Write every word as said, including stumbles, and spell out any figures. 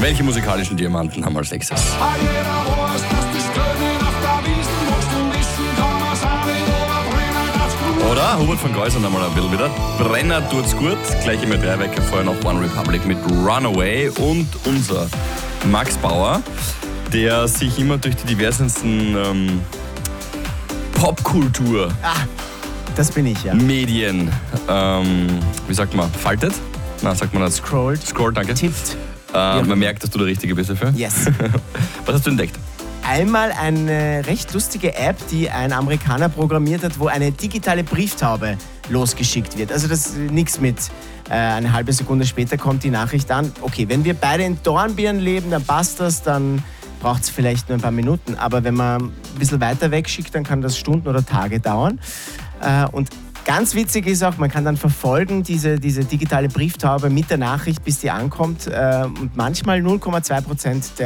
Welche musikalischen Diamanten haben wir als nächstes? Oder? Hubert von Geusern einmal ein bisschen wieder. Brenner tut's gut. Gleich immer drei Wecker vorher noch One Republic mit Runaway. Und unser Max Bauer, der sich immer durch die diversesten ähm, Popkultur Ah, das bin ich, ja. Medien, ähm, wie sagt man, faltet? Na, sagt man das? Scrollt. Scrollt, danke. Tippt. Äh, man merkt, dass du der Richtige bist dafür. Yes. Was hast du entdeckt? Einmal eine recht lustige App, die ein Amerikaner programmiert hat, wo eine digitale Brieftaube losgeschickt wird. Also das ist nichts mit äh, eine halbe Sekunde später kommt die Nachricht an. Okay, wenn wir beide in Dornbirn leben, dann passt das, dann braucht es vielleicht nur ein paar Minuten. Aber wenn man ein bisschen weiter weg schickt, dann kann das Stunden oder Tage dauern. Äh, und ganz witzig ist auch, man kann dann verfolgen, diese, diese digitale Brieftaube mit der Nachricht, bis die ankommt. Äh, und manchmal null Komma zwei Prozent der